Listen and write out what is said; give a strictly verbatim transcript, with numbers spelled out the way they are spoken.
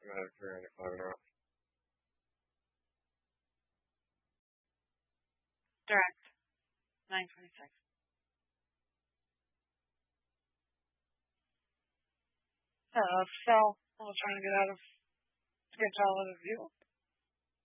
automatic three ninety-five an hour. Direct. nine twenty-six. Uh, Phil, I was trying to get out of, get out of the view.